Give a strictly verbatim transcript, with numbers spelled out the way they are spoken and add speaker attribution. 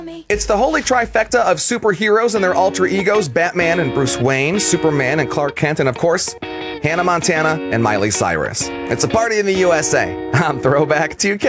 Speaker 1: It's the holy trifecta of superheroes and their alter egos, Batman and Bruce Wayne, Superman and Clark Kent, and of course, Hannah Montana and Miley Cyrus. It's a party in the U S A. I'm Throwback two K.